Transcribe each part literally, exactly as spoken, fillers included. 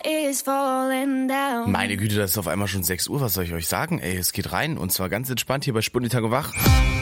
is falling down. Meine Güte, das ist auf einmal schon sechs Uhr, was soll ich euch sagen? Ey, es geht rein und zwar ganz entspannt hier bei Sputnik Tag und Wach.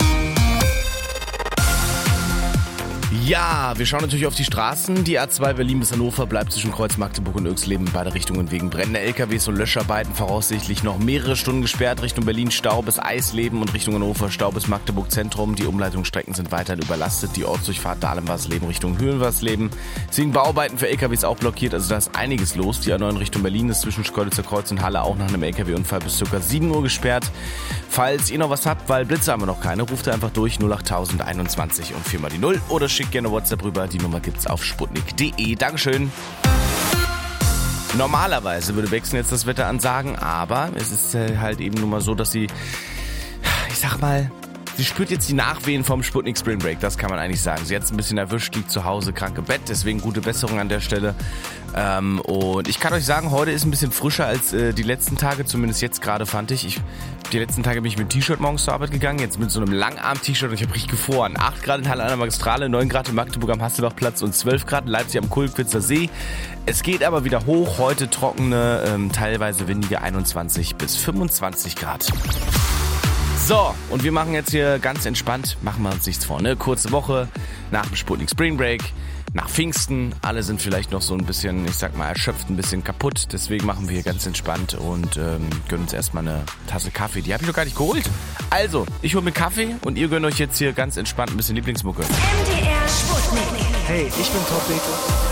Ja, wir schauen natürlich auf die Straßen. Die A zwei Berlin bis Hannover bleibt zwischen Kreuz Magdeburg und Oechsleben in beide Richtungen wegen brennender L K Ws und Löscharbeiten voraussichtlich noch mehrere Stunden gesperrt. Richtung Berlin Stau bis Eisleben und Richtung Hannover Stau bis Magdeburg Zentrum. Die Umleitungsstrecken sind weiterhin überlastet. Die Ortsdurchfahrt Dahlem-Wasserleben Richtung Höhenwasserleben. Deswegen Bauarbeiten für L K Ws auch blockiert. Also da ist einiges los. Die A neun Richtung Berlin ist zwischen Schkeuditzer Kreuz und Halle auch nach einem L K W-Unfall bis ca. sieben Uhr gesperrt. Falls ihr noch was habt, weil Blitze haben wir noch keine, ruft ihr einfach durch null acht tausend einundzwanzig und vier mal die null oder schickt gerne WhatsApp rüber. Die Nummer gibt's auf sputnik punkt de. Dankeschön. Normalerweise würde Wechseln jetzt das Wetter ansagen, aber es ist halt eben nun mal so, dass sie, ich sag mal, sie spürt jetzt die Nachwehen vom Sputnik Spring Break, das kann man eigentlich sagen. Sie hat es ein bisschen erwischt, liegt zu Hause, krank im Bett, deswegen gute Besserung an der Stelle. Ähm, und ich kann euch sagen, heute ist ein bisschen frischer als äh, die letzten Tage, zumindest jetzt gerade fand ich. ich. Die letzten Tage bin ich mit T-Shirt morgens zur Arbeit gegangen, jetzt mit so einem Langarm-T-Shirt und ich habe richtig gefroren. acht Grad in Halle an der Magistrale, neun Grad in Magdeburg am Hasselbachplatz und zwölf Grad in Leipzig am Kulkwitzer See. Es geht aber wieder hoch, heute trockene, ähm, teilweise windige einundzwanzig bis fünfundzwanzig Grad. So, und wir machen jetzt hier ganz entspannt, machen wir uns nichts vor, ne? Kurze Woche nach dem Sputnik Spring Break, nach Pfingsten. Alle sind vielleicht noch so ein bisschen, ich sag mal, erschöpft, ein bisschen kaputt. Deswegen machen wir hier ganz entspannt und ähm, gönnen uns erstmal eine Tasse Kaffee. Die habe ich noch gar nicht geholt. Also, ich hole mir Kaffee und ihr gönnt euch jetzt hier ganz entspannt ein bisschen Lieblingsmucke. M D R Sputnik. Hey, ich bin Top Beete.